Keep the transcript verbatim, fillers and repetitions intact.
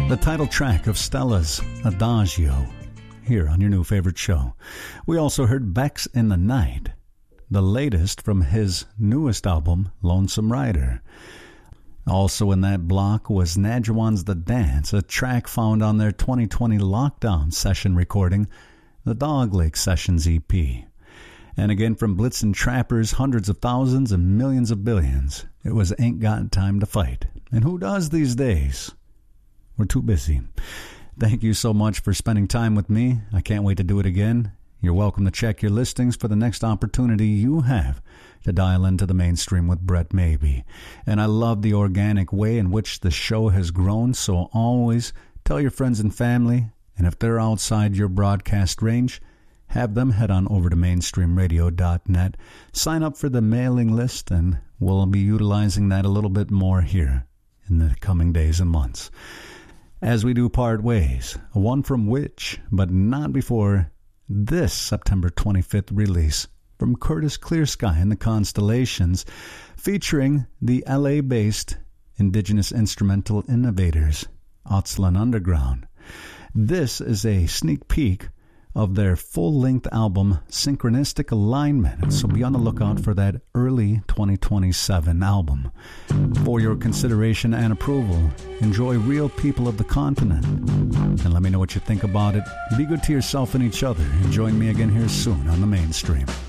The title track of Stella's Adagio, here on your new favorite show. We also heard Beck's In the Night, the latest from his newest album, Lonesome Rider. Also in that block was Nadjawan's The Dance, a track found on their twenty twenty lockdown session recording, the Dog Lake Sessions E P. And again from Blitzen Trapper's Hundreds of Thousands and Millions of Billions, it was Ain't Got Time to Fight. And who does these days? We're too busy. Thank you so much for spending time with me. I can't wait to do it again. You're welcome to check your listings for the next opportunity you have to dial into the mainstream with Brett Maybe. And I love the organic way in which the show has grown, so always tell your friends and family, and if they're outside your broadcast range, have them head on over to mainstream radio dot net, sign up for the mailing list, and we'll be utilizing that a little bit more here in the coming days and months. As we do part ways, one from which, but not before this September twenty-fifth release from Curtis Clearsky and the Constellations, featuring the L A-based indigenous instrumental innovators, Aztlan Underground. This is a sneak peek of their full-length album, Synchronistic Alignment, so be on the lookout for that early twenty twenty-seven album. For your consideration and approval, enjoy Real People of the Continent, and let me know what you think about it. Be good to yourself and each other, and join me again here soon on the Mainstream.